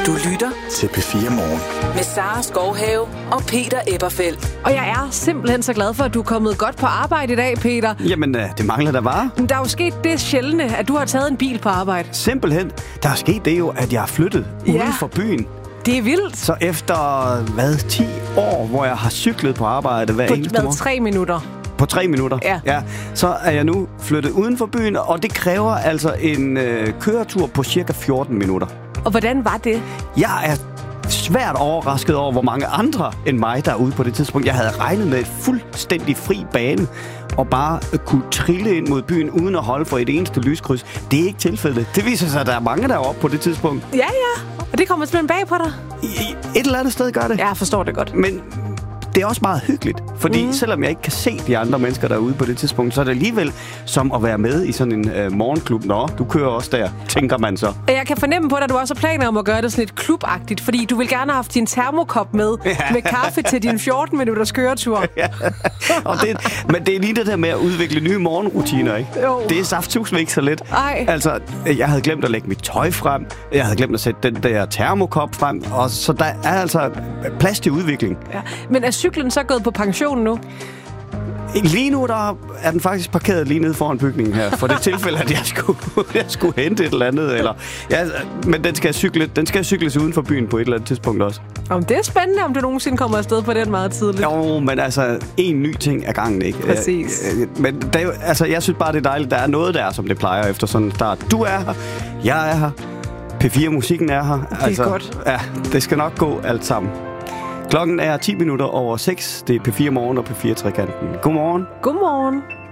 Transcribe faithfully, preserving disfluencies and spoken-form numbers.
Du lytter til P fire Morgen med Sara Skovhave og Peter Eberfeldt. Og jeg er simpelthen så glad for, at du er kommet godt på arbejde i dag, Peter. Jamen, det mangler der bare. Der er jo sket det sjældne, at du har taget en bil på arbejde. Simpelthen. Der er sket det jo, at jeg har flyttet Ja. uden for byen. Det er vildt. Så efter, hvad, ti år, hvor jeg har cyklet på arbejde hver På eneste hvad, morgen. tre minutter. På tre minutter. Ja. ja. Så er jeg nu flyttet uden for byen, og det kræver altså en øh, køretur på cirka fjorten minutter. Og hvordan var det? Jeg er svært overrasket over, hvor mange andre end mig, der er ude på det tidspunkt. Jeg havde regnet med et fuldstændig fri bane, og bare kunne trille ind mod byen, uden at holde for et eneste lyskryds. Det er ikke tilfældet. Det viser sig, at der er mange, der er oppe på det tidspunkt. Ja, ja. Og det kommer simpelthen bag på dig. I, i et eller andet sted gør det. Ja, jeg forstår det godt. Men det er også meget hyggeligt, fordi mm. selvom jeg ikke kan se de andre mennesker derude på det tidspunkt, så er det alligevel som at være med i sådan en øh, morgenklub. Nå, du kører også der, tænker man så. Og jeg kan fornemme på dig, at du også har planer om at gøre det sådan lidt klubagtigt, fordi du vil gerne have haft din termokop med, ja. med kaffe til din fjorten minutters køretur. Ja. Og det, men det er lige det der med at udvikle nye morgenrutiner, ikke? Jo. Det er saftsusme ikke så let. Ej. Altså, jeg havde glemt at lægge mit tøj frem, jeg havde glemt at sætte den der termokop frem, og så der er altså plads til udvikling. Ja. Men er cyklen så gået på pension nu? Lige nu der er den faktisk parkeret lige nede foran bygningen her, for det tilfælde, at jeg skulle, jeg skulle hente et eller andet. Eller, ja, men den skal, cykle, den skal cykles uden for byen på et eller andet tidspunkt også. Om det er spændende, om du nogensinde kommer afsted på den meget tidligt. Jo, men altså, en ny ting er gangen, ikke? Præcis. Men det er jo, altså, jeg synes bare, det er dejligt. Der er noget der, som det plejer efter sådan en start. Du er her, jeg er her, P fire Musikken er her. Det er altså, godt. Ja, det skal nok gå alt sammen. Klokken er ti minutter over seks. Det er P fire Morgen og P fire Trekanten. Godmorgen. Godmorgen.